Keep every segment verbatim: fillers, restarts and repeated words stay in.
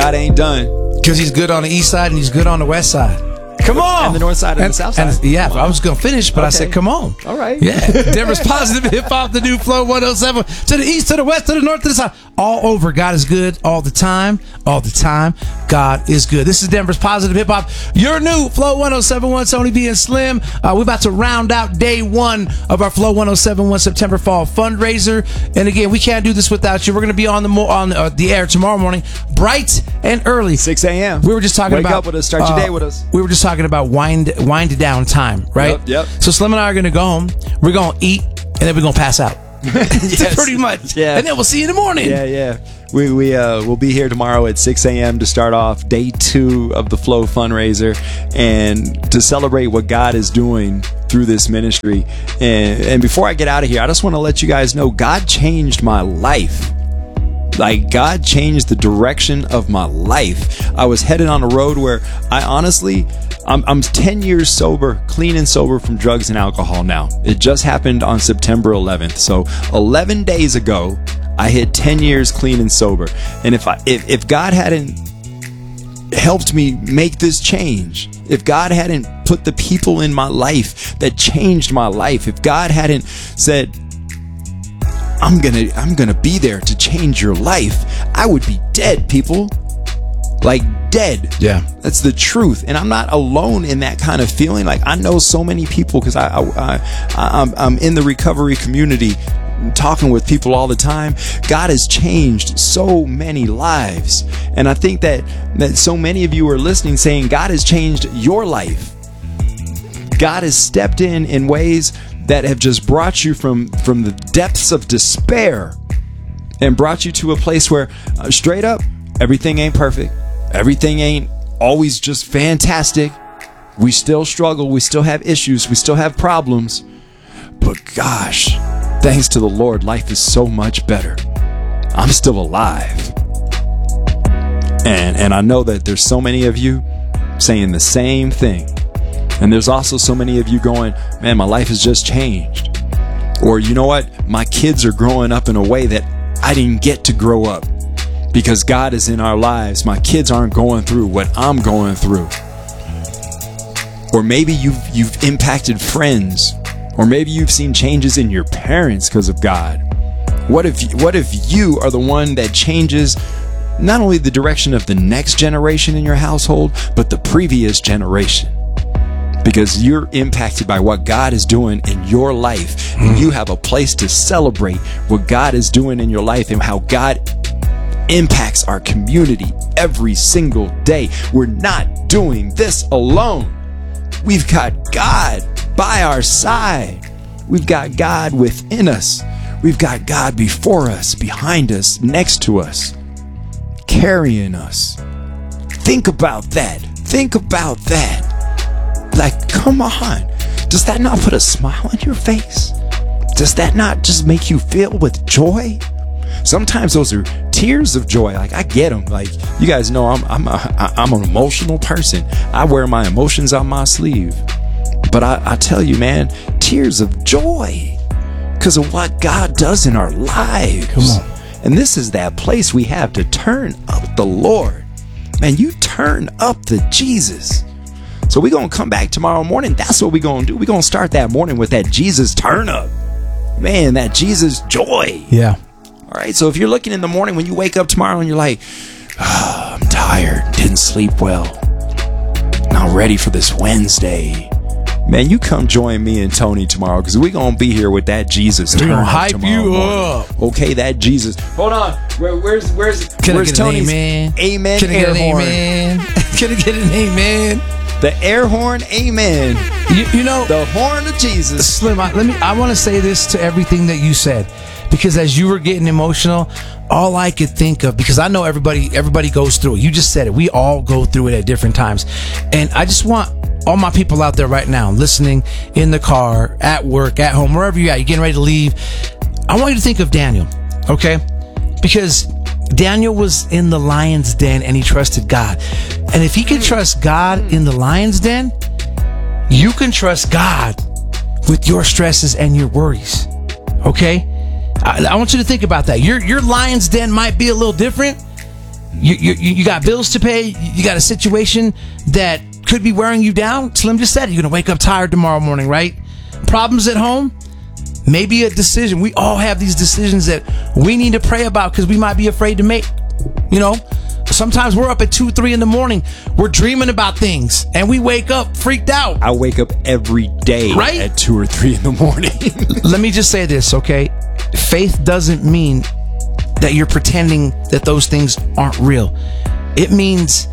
God ain't done. Because he's good on the east side and he's good on the west side. Come on. And the north side and, and the south side. And, yeah, I was going to finish, but okay. I said, come on. All right. Yeah. Denver's Positive Hip Hop, the new Flow one oh seven. To the east, to the west, to the north, to the south. All over. God is good all the time. All the time. God is good. This is Denver's Positive Hip Hop. Your new Flow one oh seven one, Tony B and Slim. Uh, we're about to round out day one of our Flow one oh seven one September Fall fundraiser. And again, we can't do this without you. We're going to be on the mo- on uh, the air tomorrow morning, bright and early. six a.m. We were just talking Wake about... Wake up with us. Start your uh, day with us. We were just talking about wind wind down time, right? Yep, yep. So Slim and I are going to go home. We're going to eat, and then we're going to pass out. Yes. Pretty much. Yeah. And then we'll see you in the morning. Yeah, yeah. We we uh we'll be here tomorrow at six a.m. to start off day two of the Flow fundraiser and to celebrate what God is doing through this ministry. And and before I get out of here, I just want to let you guys know God changed my life. Like, God changed the direction of my life. I was headed on a road where I honestly, I'm, I'm ten years sober, clean and sober from drugs and alcohol now. It just happened on September eleventh. So eleven days ago, I hit ten years clean and sober. And if I, if, if God hadn't helped me make this change, if God hadn't put the people in my life that changed my life, if God hadn't said, I'm gonna I'm gonna be there to change your life, I would be dead, people. Like, dead. Yeah. That's the truth. And I'm not alone in that kind of feeling. Like, I know so many people because I, I, I, I'm, I'm in the recovery community talking with people all the time. God has changed so many lives. And I think that, that so many of you are listening saying God has changed your life. God has stepped in in ways that have just brought you from, from the depths of despair and brought you to a place where, uh, straight up, everything ain't perfect. Everything ain't always just fantastic. We still struggle. We still have issues. We still have problems. But gosh, thanks to the Lord, life is so much better. I'm still alive. And, and I know that there's so many of you saying the same thing. And there's also so many of you going, man, my life has just changed. Or, you know what? My kids are growing up in a way that I didn't get to grow up because God is in our lives. My kids aren't going through what I'm going through. Or maybe you've, you've impacted friends. Or maybe you've seen changes in your parents because of God. What if, what if you are the one that changes not only the direction of the next generation in your household, but the previous generation? Because you're impacted by what God is doing in your life. And you have a place to celebrate what God is doing in your life and how God impacts our community every single day. We're not doing this alone. We've got God by our side. We've got God within us. We've got God before us, behind us, next to us, carrying us. Think about that. Think about that. Like, come on. Does that not put a smile on your face? Does that not just make you filled with joy? Sometimes those are tears of joy. Like, I get them. Like, you guys know I'm I'm a, I'm an emotional person. I wear my emotions on my sleeve. But I, I tell you, man, tears of joy because of what God does in our lives. Come on. And this is that place we have to turn up the Lord. Man, you turn up the Jesus. So we're going to come back tomorrow morning. That's what we're going to do. We're going to start that morning with that Jesus turn up. Man, that Jesus joy. Yeah. All right. So if you're looking in the morning when you wake up tomorrow and you're like, oh, I'm tired, didn't sleep well, not ready for this Wednesday, man, you come join me and Tony tomorrow because we're going to be here with that Jesus turn We're going to up hype tomorrow you morning. up. Okay, that Jesus. Hold on. Where, where's where's Can where's I get Tony's an amen? amen Can I air get an horn? amen? Can I get an amen? The air horn, amen. You, you know, The horn of Jesus. Slim, I, let me. I want to say this to everything that you said, because as you were getting emotional, all I could think of, because I know everybody, everybody goes through it. You just said it. We all go through it at different times, and I just want all my people out there right now, listening in the car, at work, at home, wherever you're at, you're getting ready to leave. I want you to think of Daniel, okay? Because Daniel was in the lion's den and he trusted God. And if he can trust God in the lion's den, you can trust God with your stresses and your worries. Okay? I, I want you to think about that. Your your lion's den might be a little different, You, you, you got bills to pay. You got a situation that could be wearing you down. Slim just said it. You're going to wake up tired tomorrow morning, right? Problems at home. Maybe a decision. We all have these decisions that we need to pray about because we might be afraid to make. You know, sometimes we're up at two, three in the morning. We're dreaming about things and we wake up freaked out. I wake up every day right? at two or three in the morning. Let me just say this, okay? Faith doesn't mean that you're pretending that those things aren't real. It means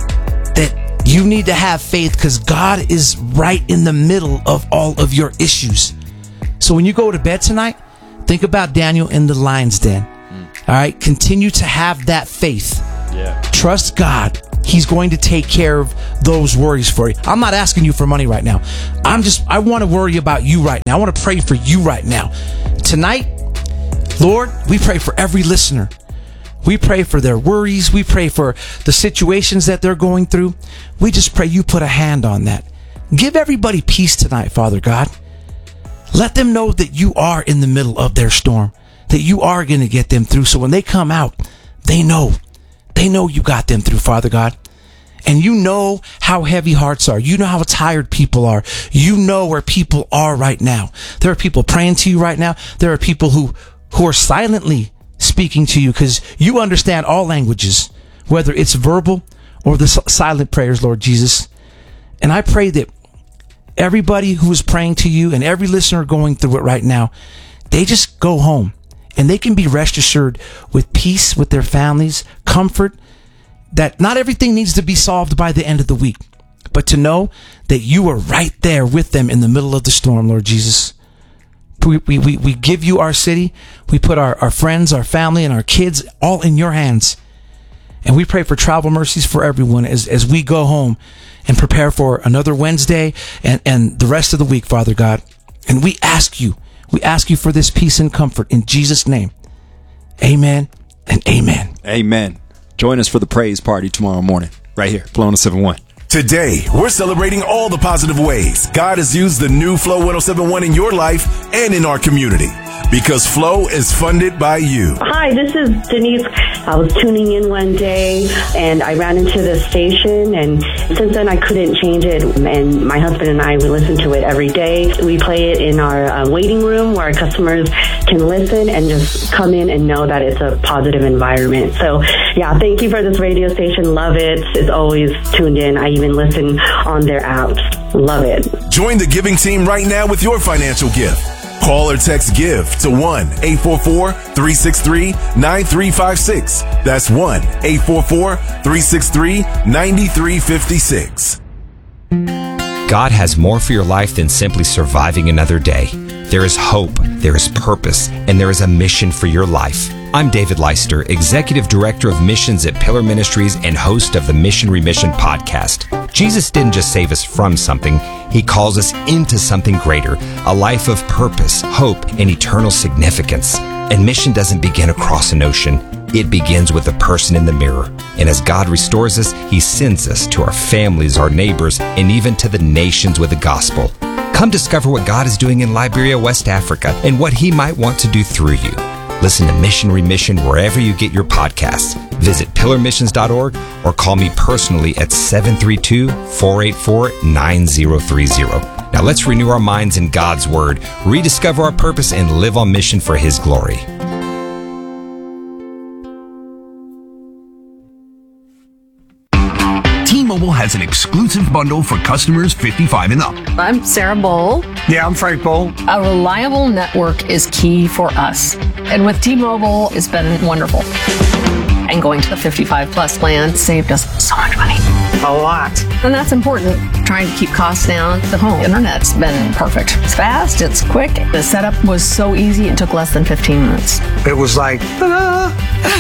that you need to have faith because God is right in the middle of all of your issues. So when you go to bed tonight, think about Daniel in the lion's den. Mm. All right? Continue to have that faith. Yeah. Trust God. He's going to take care of those worries for you. I'm not asking you for money right now. I'm just, I want to worry about you right now. I want to pray for you right now. Tonight, Lord, we pray for every listener. We pray for their worries. We pray for the situations that they're going through. We just pray you put a hand on that. Give everybody peace tonight, Father God. Let them know that you are in the middle of their storm, that you are going to get them through. So when they come out, they know, they know you got them through, Father God. And you know how heavy hearts are. You know how tired people are. You know where people are right now. There are people praying to you right now. There are people who, who are silently speaking to you because you understand all languages, whether it's verbal or the silent prayers, Lord Jesus. And I pray that everybody who is praying to you and every listener going through it right now, they just go home and they can be rest assured with peace with their families, comfort, that not everything needs to be solved by the end of the week, but to know that you are right there with them in the middle of the storm, Lord Jesus. We, we, we, we give you our city. We put our, our friends, our family, and our kids all in your hands. And we pray for travel mercies for everyone as, as we go home and prepare for another Wednesday and, and the rest of the week, Father God. And we ask you, we ask you for this peace and comfort in Jesus' name. Amen and amen. Amen. Join us for the praise party tomorrow morning, right here, Flow one oh seven point one. Today, we're celebrating all the positive ways God has used the new Flow one oh seven point one in your life and in our community. Because Flow is funded by you. Hi, this is Denise. I was tuning in one day and I ran into the station, and since then I couldn't change it. And my husband and I, we listen to it every day. We play it in our uh, waiting room where our customers can listen and just come in and know that it's a positive environment. So yeah, thank you for this radio station. Love it. It's always tuned in. I even listen on their apps. Love it. Join the giving team right now with your financial gift. Call or text GIVE to one eight four four, three six three, nine three five six. That's one eight four four, three six three, nine three five six. God has more for your life than simply surviving another day. There is hope, there is purpose, and there is a mission for your life. I'm David Leister, Executive Director of Missions at Pillar Ministries and host of the Mission Remission podcast. Jesus didn't just save us from something, He calls us into something greater, a life of purpose, hope, and eternal significance. And mission doesn't begin across an ocean. It begins with the person in the mirror. And as God restores us, He sends us to our families, our neighbors, and even to the nations with the gospel. Come discover what God is doing in Liberia, West Africa, and what He might want to do through you. Listen to Mission Remission wherever you get your podcasts. Visit pillar missions dot org or call me personally at seven three two, four eight four, nine zero three zero. Now let's renew our minds in God's Word, rediscover our purpose, and live on mission for His glory. T-Mobile has an exclusive bundle for customers fifty-five and up. I'm Sarah Bowl. Yeah, I'm Frank Bowl. A reliable network is key for us. And with T-Mobile, it's been wonderful. And going to the fifty-five plus plan saved us so much money. A lot. And that's important. Trying to keep costs down. The home internet's been perfect. It's fast, it's quick. The setup was so easy, it took less than fifteen minutes. It was like, ta-da!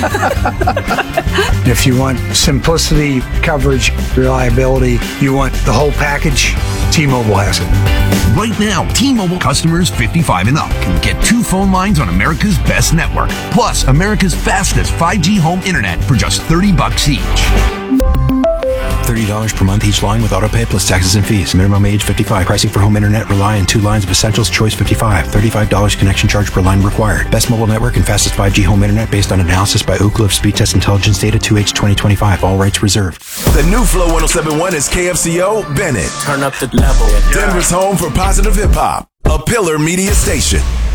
If you want simplicity, coverage, reliability, you want the whole package, T-Mobile has it. Right now, T-Mobile customers fifty-five and up can get two phone lines on America's best network, plus America's fastest five G home internet for just thirty bucks each. thirty dollars per month each line with autopay plus taxes and fees. Minimum age fifty-five. Pricing for home internet rely on two lines of Essentials Choice fifty-five. thirty-five dollars connection charge per line required. Best mobile network and fastest five G home internet based on analysis by Oak Cliff Speed Test Intelligence Data two H twenty twenty-five. All rights reserved. The new Flow one oh seven point one is K F C O Bennett. Turn up the level. Denver's home for positive hip hop. A Pillar Media Station.